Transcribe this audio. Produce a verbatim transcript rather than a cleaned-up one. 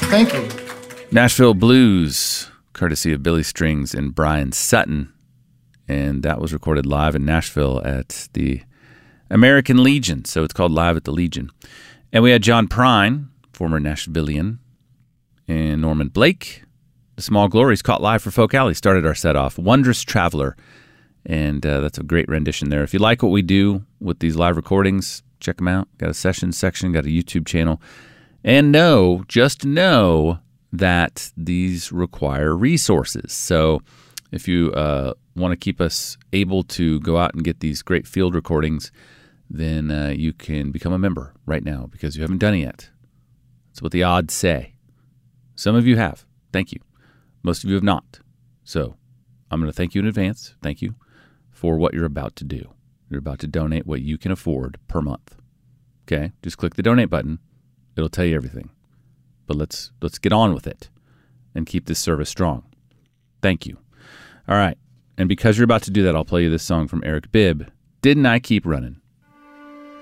Thank you. Nashville Blues, courtesy of Billy Strings and Brian Sutton. And that was recorded live in Nashville at the American Legion. So it's called Live at the Legion. And we had John Prine, former Nashvilleian, and Norman Blake. The Small Glories, caught live for Folk Alley, started our set off. Wondrous Traveler. And uh, that's a great rendition there. If you like what we do with these live recordings, check them out. Got a sessions section, got a YouTube channel. And know, just know that these require resources. So if you uh, want to keep us able to go out and get these great field recordings, then uh, you can become a member right now because you haven't done it yet. That's what the odds say. Some of you have. Thank you. Most of you have not. So I'm going to thank you in advance. Thank you for what you're about to do. You're about to donate what you can afford per month. Okay? Just click the donate button. It'll tell you everything. But let's let's get on with it and keep this service strong. Thank you. All right. And because you're about to do that, I'll play you this song from Eric Bibb, Didn't I Keep Running?